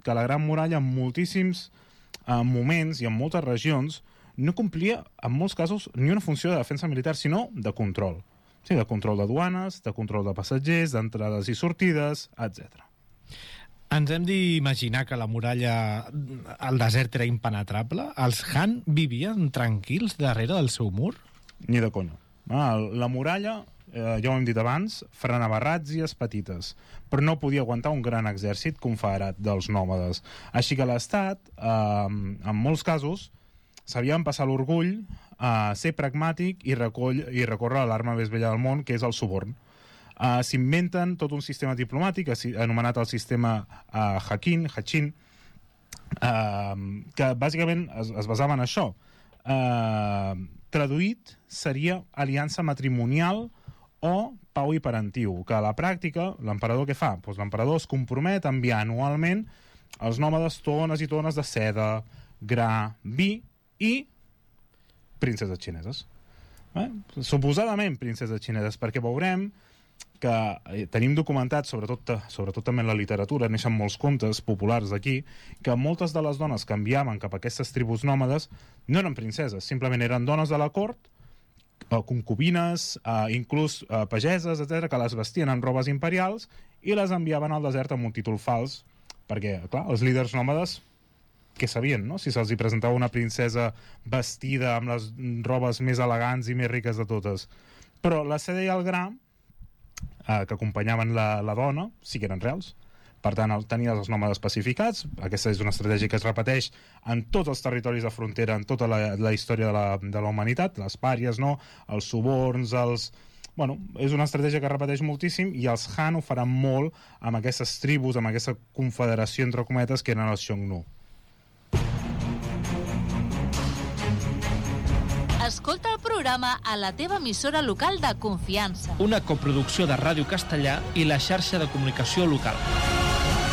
que la Gran Muralla en moltíssims moments i en moltes regions no complia, en molts casos, ni una funció de defensa militar, sinó de control. Sí, de control de duanes, de control de passatgers, d'entrades i sortides, etc. Ens hem d'imaginar que la muralla al desert era impenetrable? Els Han vivien tranquils darrere del seu mur? Ni de conya. La muralla, ja ho hem dit abans, frenava ràtzies petites, però no podia aguantar un gran exèrcit confederat dels nòmades. Així que l'Estat, en molts casos, s'havia de passar l'orgull a ser pragmàtic i recórrer a l'arma més vella del món, que és el suborn. S'inventen tot un sistema diplomàtic anomenat el sistema Hachin, que bàsicament es basava en això. Traduït seria aliança matrimonial o pau i parentiu, que a la pràctica l'emperador què fa? Doncs l'emperador es compromet a enviar anualment als nòmades tones i tones de seda, gra, vi i princeses xineses. Suposadament princeses xineses, perquè veurem que tenim documentat, sobretot també en la literatura, neixen molts contes populars d'aquí, que moltes de les dones que enviaven cap a aquestes tribus nòmades no eren princeses, simplement eren dones de la cort, concubines, inclús pageses, etc., que les vestien en robes imperials i les enviaven al desert amb un títol fals, perquè, clar, els líders nòmades què sabien, no? Si se'ls hi presentava una princesa vestida amb les robes més elegants i més riques de totes. Però la seda i el gra que acompanyaven la dona sí que eren reals. Per tant, tenia els nòmades pacificats. Aquesta és una estratègia que es repeteix en tots els territoris de frontera, en tota la història de la humanitat, les pàries, no? Els suborns, Bueno, és una estratègia que es repeteix moltíssim i els Han ho faran molt amb aquestes tribus, amb aquesta confederació, entre cometes, que eren els Xiongnu. Escolta el programa a la teva emissora local de confiança. Una coproducció de Ràdio Castellà i la xarxa de comunicació local.